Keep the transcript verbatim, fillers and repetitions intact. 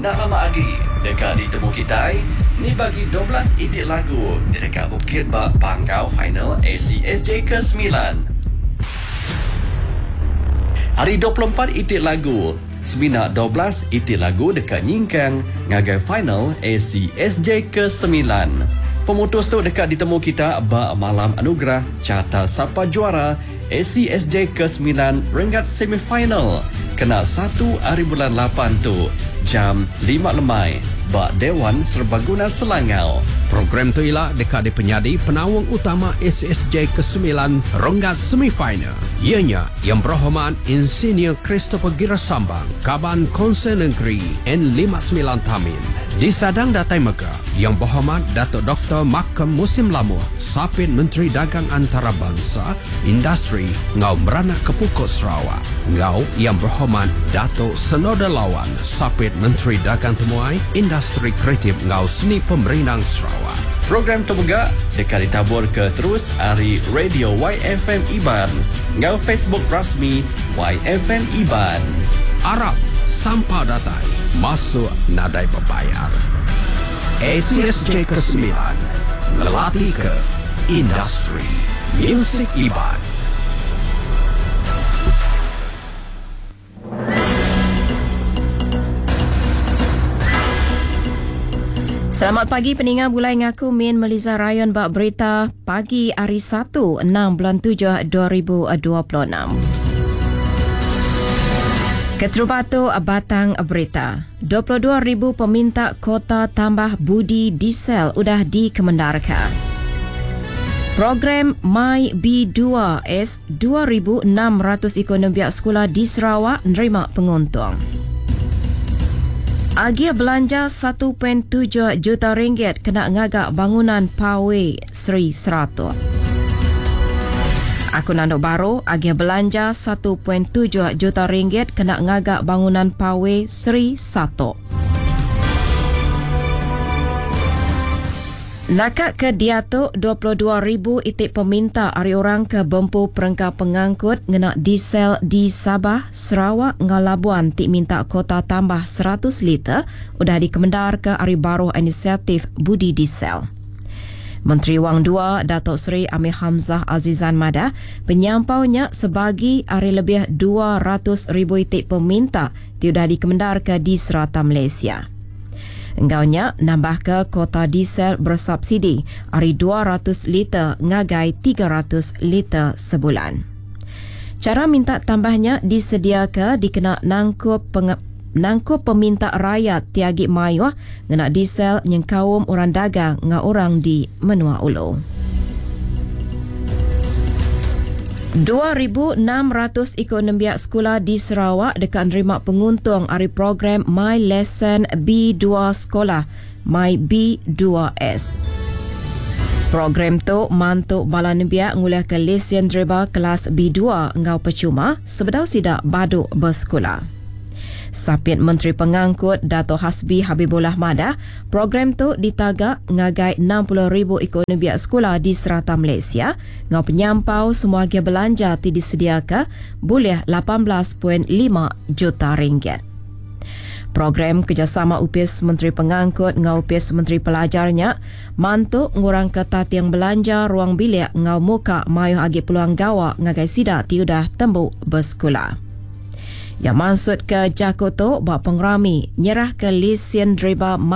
Nak lama lagi dekat ditemu kita ni bagi dua belas itik lagu dekat Bukit Bak Pangkau final A C S J ke sembilan. Hari dua puluh empat itik lagu Semina dua belas itik lagu dekat Nyingkang ngagai final A C S J ke sembilan. Pemutus tu dekat ditemu kita ba malam anugerah carta siapa juara A C S J ke sembilan rengat semifinal. Kena satu hari bulan lapan tu jam lima lemai ba Dewan Serbaguna Selangau. Program tu ialah dekat di penyadi penawang utama A C S J ke sembilan ronggat semifinal. Ianya yang berhormat Insinyur Christopher Girasambang, Kaban Konsen Negeri N lima puluh sembilan Tamin. Di Sadang Datai Mega yang berhormat Datuk Doktor Makam Musim Lamuh, Sapit Menteri Dagang Antarabangsa, Industri Ngau Meranak Kepukut Sarawak. Ngau yang berhormat Datuk Senoda Lawan, Sapit Menteri Dagang Temuai, Industri Kreatif Ngau Seni Pemerintah Sarawak. Program terbuka dekat ditabur ke terus hari Radio Y F M Iban, ngau Facebook rasmi Y F M Iban. Arab sampah datai masuk nadai berbayar. A C S J ke sembilan melatih ke industri muzik Iban. Selamat pagi pendengar, Bulai ngaku Min Meliza Rayon bak berita pagi hari Sabtu enam bulan tujuh dua ribu dua puluh enam. Keterubatu Batang Berita. dua puluh dua ribu peminta kota tambah budi diesel sudah dikemendarkan. Program My B dua S dua ribu enam ratus ekonom biak sekolah di Sarawak menerima penguntung. Agia belanja satu perpuluhan tujuh juta ringgit kena ngagak bangunan Pawai Seri Seratus. Akun Andok Baru, agia belanja satu perpuluhan tujuh juta ringgit kena ngagak bangunan Pawai Seri Satu. Nakat ke Diatuk, dua puluh dua ribu itik peminta hari orang ke Bempu Perengkap Pengangkut ngena diesel di Sabah, Sarawak, Ngalabuan tik minta kota tambah seratus liter udah dikemendar ke hari baru inisiatif Budi Diesel. Menteri Wang dua, Datuk Seri Amir Hamzah Azizan Mada, penyampaunya sebagi hari lebih dua ratus ribu itik peminta sudah dikemendar ke di serata Malaysia. Enggaunya nambah ke kota diesel bersubsidi hari dua ratus liter ngagai tiga ratus liter sebulan. Cara minta tambahnya disedia ke dikena nangkup peng, nangkup peminta rakyat tiagi mayuh ngena diesel yang kaum orang dagang ngah orang di Menua Ulu. dua ribu enam ratus ekonom biak sekolah di Sarawak dekat nerima penguntung hari program My Lesson B dua Sekolah, My B dua S. Program tu mantuk balan biak nguliah ke lesen driver kelas B dua ngau percuma sebedau sidak baduk bersekolah. Sapit Menteri Pengangkut Dato' Hasbi Habibullah Madah, program tu ditagak ngagai enam puluh ribu ekonom biak sekolah di serata Malaysia, ngau penyampau semua agia belanja ti disediakan boleh lapan belas perpuluhan lima juta ringgit. Program kerjasama U P S Menteri Pengangkut ngau U P S Menteri Pelajarnya mantuk ngurang ketat yang belanja ruang bilik ngau muka mayuh agi peluang gawa ngagai sidak tiudah tembuk bersekolah. Yang maksud ke Jakoto buat pengrami nyerah ke lesen driver